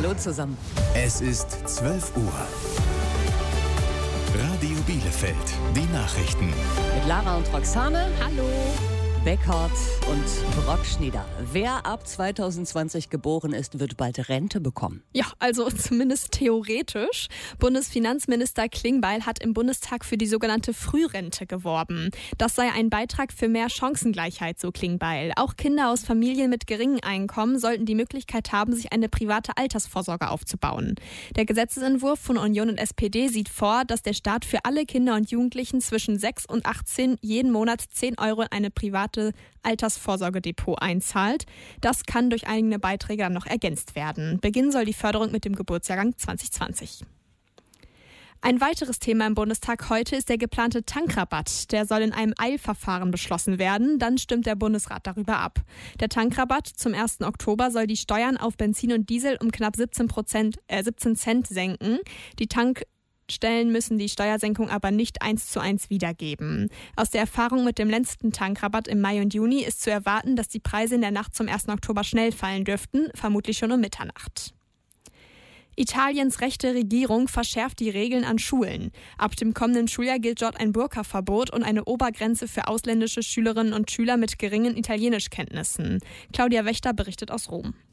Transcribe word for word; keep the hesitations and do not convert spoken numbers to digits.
Hallo zusammen. Es ist zwölf Uhr. Radio Bielefeld, die Nachrichten. Mit Lara und Roxane. Hallo. Beckhardt und Brockschnieder. Wer ab zwanzig zwanzig geboren ist, wird bald Rente bekommen. Ja, also zumindest theoretisch. Bundesfinanzminister Klingbeil hat im Bundestag für die sogenannte Frührente geworben. Das sei ein Beitrag für mehr Chancengleichheit, so Klingbeil. Auch Kinder aus Familien mit geringem Einkommen sollten die Möglichkeit haben, sich eine private Altersvorsorge aufzubauen. Der Gesetzesentwurf von Union und S P D sieht vor, dass der Staat für alle Kinder und Jugendlichen zwischen sechs und achtzehn jeden Monat zehn Euro in eine private Altersvorsorgedepot einzahlt. Das kann durch eigene Beiträge dann noch ergänzt werden. Beginnen soll die Förderung mit dem Geburtsjahrgang zwanzig zwanzig. Ein weiteres Thema im Bundestag heute ist der geplante Tankrabatt. Der soll in einem Eilverfahren beschlossen werden. Dann stimmt der Bundesrat darüber ab. Der Tankrabatt zum ersten Oktober soll die Steuern auf Benzin und Diesel um knapp siebzehn Prozent, äh, siebzehn Cent senken. Die Tank Stellen müssen die Steuersenkung aber nicht eins zu eins wiedergeben. Aus der Erfahrung mit dem letzten Tankrabatt im Mai und Juni ist zu erwarten, dass die Preise in der Nacht zum ersten Oktober schnell fallen dürften, vermutlich schon um Mitternacht. Italiens rechte Regierung verschärft die Regeln an Schulen. Ab dem kommenden Schuljahr gilt dort ein Burka-Verbot und eine Obergrenze für ausländische Schülerinnen und Schüler mit geringen Italienischkenntnissen. Claudia Wächter berichtet aus Rom.